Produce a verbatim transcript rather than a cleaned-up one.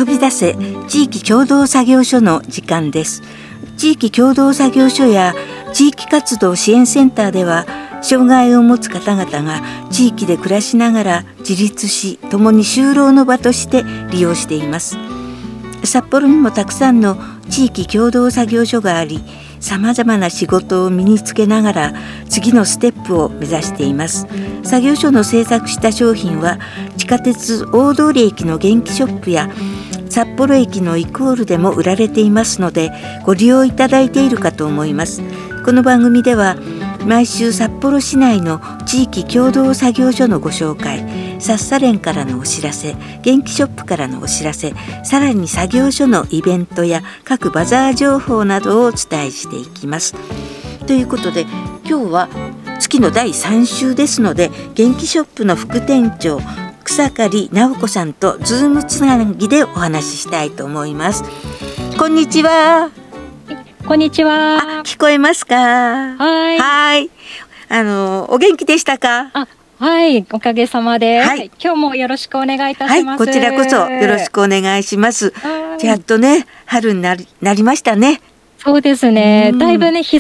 飛び出せ地域共同作業所の時間です。地域共同作業所や地域活動支援センターでは、障害を持つ方々が地域で暮らしながら自立し、共に就労の場として利用しています。札幌にもたくさんの地域共同作業所があり、さまざまな仕事を身につけながら次のステップを目指しています。作業所の制作した商品は地下鉄大通駅の元気ショップや札幌駅のイコールでも売られていますので、ご利用いただいているかと思います。この番組では毎週札幌市内の地域共同作業所のご紹介、サッサレンからのお知らせ、元気ショップからのお知らせ、さらに作業所のイベントや各バザー情報などをお伝えしていきます。ということで、今日は月のだいさん週ですので、元気ショップの副店長草刈直子さんとズームつなぎでお話ししたいと思います。こんにちは。 こんにちは。 あ、聞こえますか？ はい。 はい。あのお元気でしたか？ あ、はい、おかげさまで、 はい、 今日もよろしくお願いいたします。 はい、こちらこそよろしくお願いします。やっとね、春になり、なりましたね。 そうですね。だいぶね、日